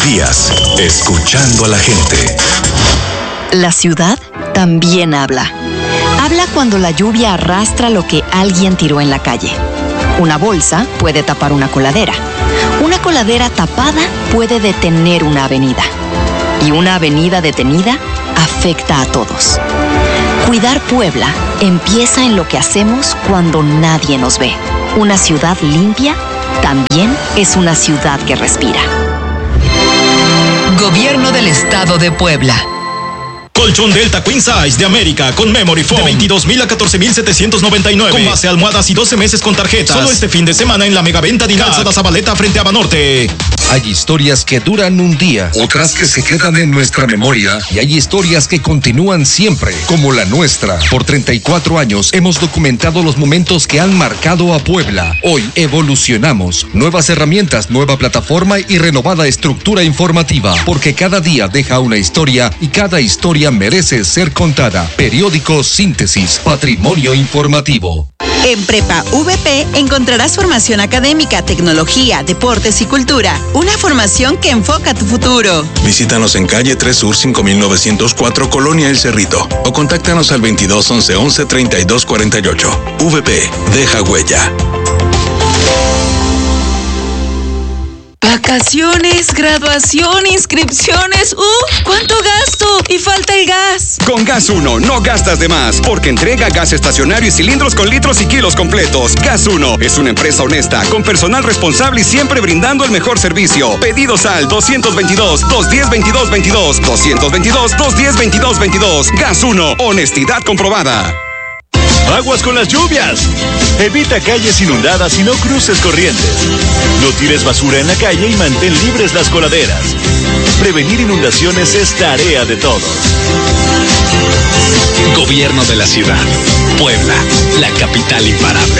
días, escuchando a la gente. La ciudad también habla. Habla cuando la lluvia arrastra lo que alguien tiró en la calle. Una bolsa puede tapar una coladera. Una coladera tapada puede detener una avenida. Y una avenida detenida afecta a todos. Cuidar Puebla empieza en lo que hacemos cuando nadie nos ve. Una ciudad limpia también es una ciudad que respira. Gobierno del Estado de Puebla. Colchón Delta Queen Size de América con Memory Foam de 22,000 a 14,799 con base almohadas y 12 meses con tarjetas. Solo este fin de semana en la megaventa de Calzada Zabaleta frente a Banorte. Hay historias que duran un día, otras que se quedan en nuestra memoria y hay historias que continúan siempre, como la nuestra. Por 34 años hemos documentado los momentos que han marcado a Puebla. Hoy evolucionamos. Nuevas herramientas, nueva plataforma y renovada estructura informativa, porque cada día deja una historia y cada historia merece ser contada. Periódico Síntesis, patrimonio informativo. En Prepa VP encontrarás formación académica, tecnología, deportes y cultura. Una formación que enfoca tu futuro. Visítanos en calle 3 Sur 5904, Colonia El Cerrito. O contáctanos al 22 11 11 32 48. VP, deja huella. Vacaciones, graduación, inscripciones. ¿Cuánto gasto? Y falta el gas. Con Gas 1 no gastas de más, porque entrega gas estacionario y cilindros con litros y kilos completos. Gas 1 es una empresa honesta, con personal responsable y siempre brindando el mejor servicio. Pedidos al 222-210-2222. 222-210-2222. Gas 1, honestidad comprobada. Aguas con las lluvias. Evita calles inundadas y no cruces corrientes. No tires basura en la calle y mantén libres las coladeras. Prevenir inundaciones es tarea de todos. Gobierno de la ciudad. Puebla, la capital imparable.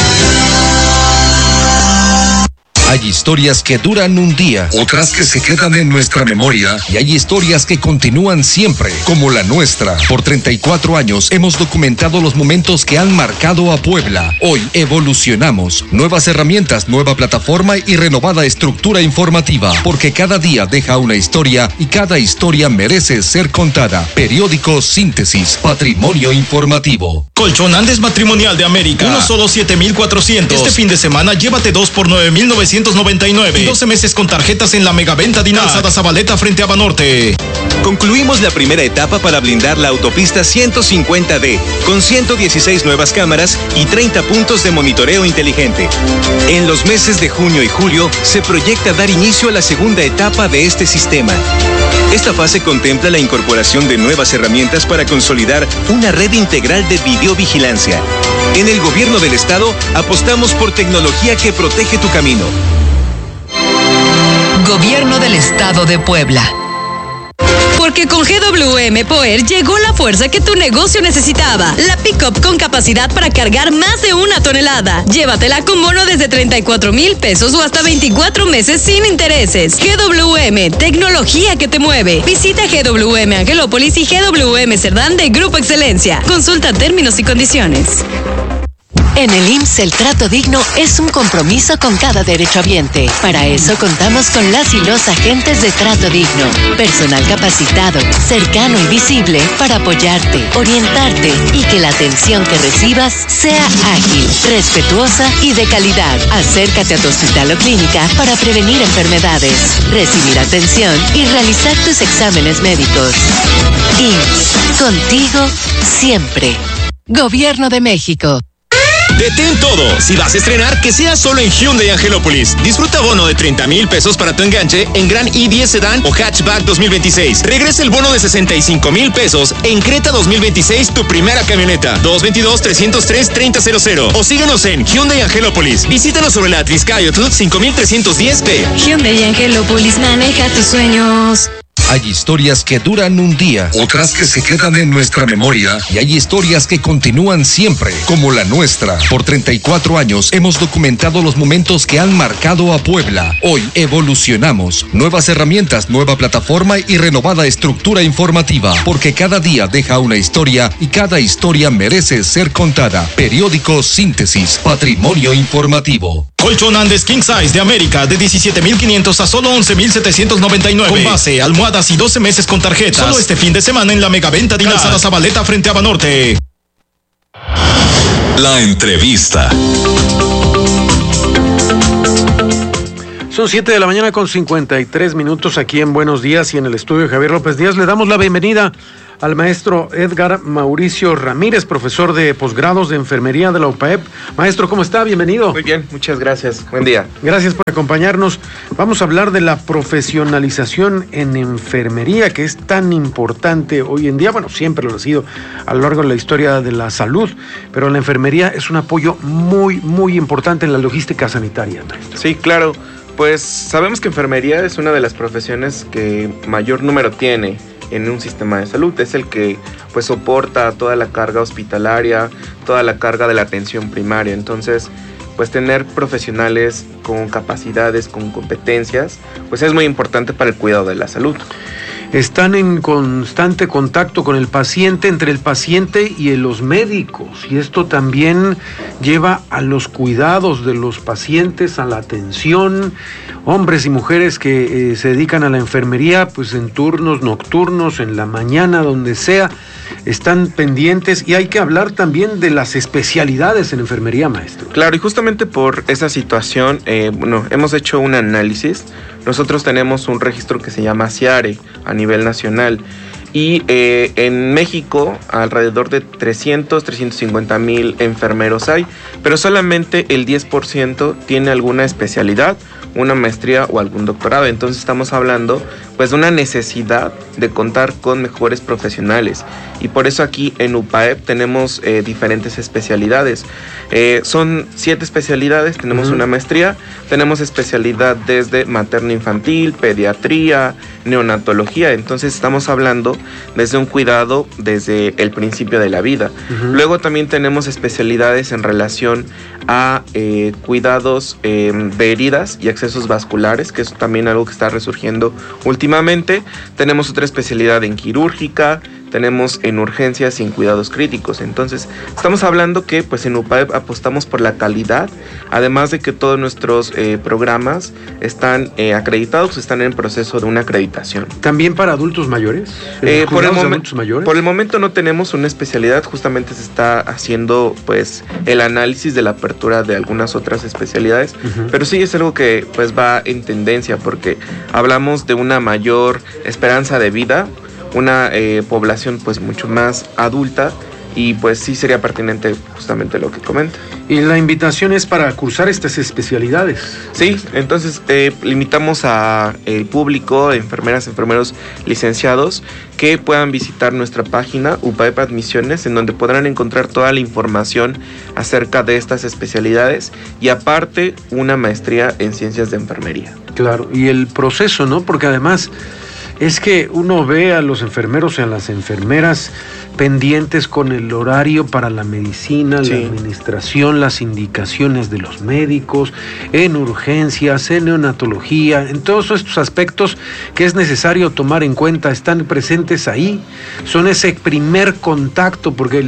Hay historias que duran un día, otras que se quedan en nuestra memoria y hay historias que continúan siempre, como la nuestra. Por 34 años hemos documentado los momentos que han marcado a Puebla. Hoy evolucionamos. Nuevas herramientas, nueva plataforma y renovada estructura informativa, porque cada día deja una historia y cada historia merece ser contada. Periódico Síntesis, patrimonio informativo. Colchón Andes Matrimonial de América. Uno solo 7,400. Este fin de semana llévate 2 por 9,999. Y 12 meses con tarjetas en la megaventa de Calzada Zabaleta frente a Banorte. Concluimos la primera etapa para blindar la autopista 150D con 116 nuevas cámaras y 30 puntos de monitoreo inteligente. En los meses de junio y julio se proyecta dar inicio a la segunda etapa de este sistema. Esta fase contempla la incorporación de nuevas herramientas para consolidar una red integral de videovigilancia. En el Gobierno del Estado apostamos por tecnología que protege tu camino. Gobierno del Estado de Puebla. Porque con GWM Power llegó la fuerza que tu negocio necesitaba. La pick-up con capacidad para cargar más de 1 tonelada. Llévatela con bono desde 34,000 pesos o hasta 24 meses sin intereses. GWM, tecnología que te mueve. Visita GWM Angelópolis y GWM Cerdán de Grupo Excelencia. Consulta términos y condiciones. En el IMSS el trato digno es un compromiso con cada derechohabiente. Para eso contamos con las y los agentes de trato digno. Personal capacitado, cercano y visible para apoyarte, orientarte y que la atención que recibas sea ágil, respetuosa y de calidad. Acércate a tu hospital o clínica para prevenir enfermedades, recibir atención y realizar tus exámenes médicos. IMSS, contigo siempre. Gobierno de México. Detén todo. Si vas a estrenar, que sea solo en Hyundai Angelópolis. Disfruta bono de 30,000 pesos para tu enganche en Gran i10 Sedan o Hatchback 2026. Regresa el bono de 65,000 pesos en Creta 2026, tu primera camioneta. 222-303-3000. O síguenos en Hyundai Angelópolis. Visítanos sobre la Triscayotl 5310B. Hyundai Angelópolis, maneja tus sueños. Hay historias que duran un día, otras que se quedan en nuestra memoria y hay historias que continúan siempre, como la nuestra. Por 34 años hemos documentado los momentos que han marcado a Puebla. Hoy evolucionamos. Nuevas herramientas, nueva plataforma y renovada estructura informativa, porque cada día deja una historia y cada historia merece ser contada. Periódico Síntesis, patrimonio informativo. Colchón Andes King Size de América de 17,500 a solo 11,799. Con base, almohadas y 12 meses con tarjetas. Solo este fin de semana en la megaventa de Calzada Zabaleta frente a Banorte. La entrevista. Son 7 de la mañana con 53 minutos aquí en Buenos Días y en el estudio de Javier López Díaz. Le damos la bienvenida al maestro Edgar Mauricio Ramírez, profesor de posgrados de enfermería de la UPAEP. Maestro, ¿cómo está? Bienvenido. Muy bien, muchas gracias. Buen día. Gracias por acompañarnos. Vamos a hablar de la profesionalización en enfermería, que es tan importante hoy en día. Bueno, siempre lo ha sido a lo largo de la historia de la salud, pero la enfermería es un apoyo muy, muy importante en la logística sanitaria, maestro. Sí, claro. Pues sabemos que enfermería es una de las profesiones que mayor número tiene en un sistema de salud. Es el que pues soporta toda la carga hospitalaria, toda la carga de la atención primaria. Entonces, pues tener profesionales con capacidades, con competencias, pues es muy importante para el cuidado de la salud. Están en constante contacto con el paciente, entre el paciente y los médicos, y esto también lleva a los cuidados de los pacientes, a la atención. Hombres y mujeres que se dedican a la enfermería, pues en turnos nocturnos, en la mañana, donde sea, están pendientes, y hay que hablar también de las especialidades en enfermería, maestro. Claro, y justamente por esa situación, hemos hecho un análisis. Nosotros tenemos un registro que se llama CIARE a nivel nacional, y en México alrededor de 350,000 enfermeros hay, pero solamente el 10% tiene alguna especialidad, una maestría o algún doctorado. Entonces estamos hablando pues de una necesidad de contar con mejores profesionales, y por eso aquí en UPAEP tenemos diferentes especialidades. Son 7 especialidades, tenemos una maestría, tenemos especialidad desde materno-infantil, pediatría, neonatología. Entonces estamos hablando desde un cuidado desde el principio de la vida. Luego también tenemos especialidades en relación a cuidados de heridas y accesos vasculares, que es también algo que está resurgiendo últimamente. Tenemos otra especialidad en quirúrgica, tenemos en urgencias y en cuidados críticos. Entonces estamos hablando que pues en UPAEP apostamos por la calidad, además de que todos nuestros programas están acreditados, están en proceso de una acreditación. ¿También para adultos mayores? Por el momento no tenemos una especialidad, justamente se está haciendo pues el análisis de la apertura de algunas otras especialidades, pero sí es algo que pues va en tendencia, porque hablamos de una mayor esperanza de vida, una población pues mucho más adulta, y pues sí sería pertinente justamente lo que comenta. ¿Y la invitación es para cursar estas especialidades? Sí, entonces limitamos a el público, enfermeras, enfermeros licenciados, que puedan visitar nuestra página UPAEP Admisiones, en donde podrán encontrar toda la información acerca de estas especialidades, y aparte una maestría en ciencias de enfermería. Claro, y el proceso, ¿no? Porque además es que uno ve a los enfermeros y a las enfermeras pendientes con el horario para la medicina, la administración, las indicaciones de los médicos, en urgencias, en neonatología, en todos estos aspectos que es necesario tomar en cuenta, están presentes ahí, son ese primer contacto, porque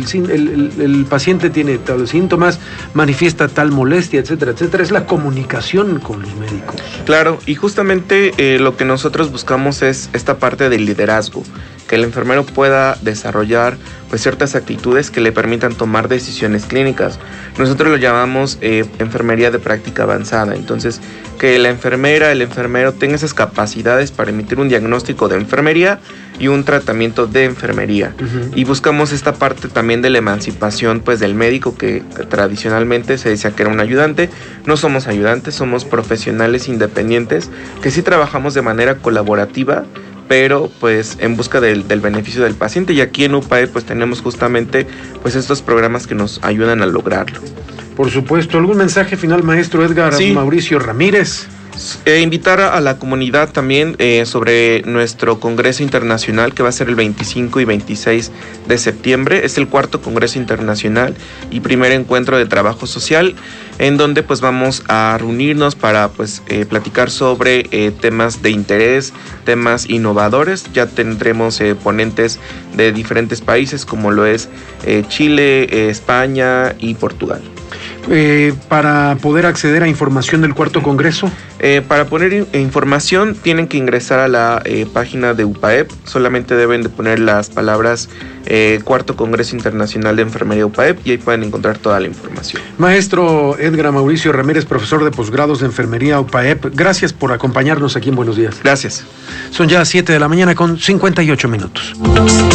el paciente tiene tales síntomas, manifiesta tal molestia, etcétera, etcétera, es la comunicación con los médicos. Claro, y justamente lo que nosotros buscamos es esta parte del liderazgo, que el enfermero pueda desarrollar pues ciertas actitudes que le permitan tomar decisiones clínicas. Nosotros lo llamamos enfermería de práctica avanzada. Entonces, que la enfermera, el enfermero tenga esas capacidades para emitir un diagnóstico de enfermería y un tratamiento de enfermería. Y buscamos esta parte también de la emancipación pues del médico, que tradicionalmente se decía que era un ayudante. No somos ayudantes, somos profesionales independientes que sí trabajamos de manera colaborativa, pero pues en busca del beneficio del paciente, y aquí en UPAEP pues tenemos justamente pues estos programas que nos ayudan a lograrlo. Por supuesto. ¿Algún mensaje final, maestro Edgar Mauricio Ramírez? Invitar a la comunidad también sobre nuestro Congreso Internacional, que va a ser el 25 y 26 de septiembre. Es el 4º Congreso Internacional y primer encuentro de trabajo social, en donde pues vamos a reunirnos para pues platicar sobre temas de interés, temas innovadores. Ya tendremos ponentes de diferentes países, como lo es Chile, España y Portugal. Para poder acceder a información del Cuarto Congreso. Para poner información tienen que ingresar a la página de UPAEP. Solamente deben de poner las palabras Cuarto Congreso Internacional de Enfermería UPAEP y ahí pueden encontrar toda la información. Maestro Edgar Mauricio Ramírez, profesor de posgrados de Enfermería UPAEP, gracias por acompañarnos aquí en Buenos Días. Gracias. Son ya 7 de la mañana con 58 minutos.